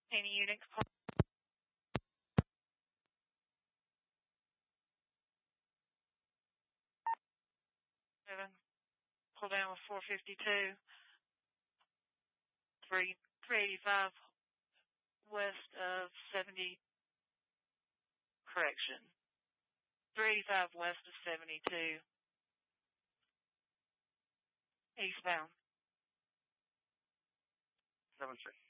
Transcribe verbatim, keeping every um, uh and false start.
Any units? Seven. Pull down with four fifty-two. Three, three eighty-five west of seventy. Correction. three eighty-five west of seventy-two. Eastbound. Seven six.